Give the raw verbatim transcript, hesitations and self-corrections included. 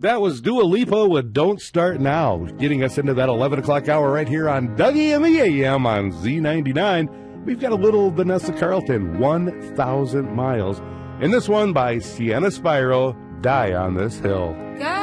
That was Dua Lipa with Don't Start Now, getting us into that eleven o'clock hour right here on Dougie and the A M on Z ninety-nine. We've got a little Vanessa Carlton, one thousand miles. And this one by Sienna Spyro, Die on This Hill. God.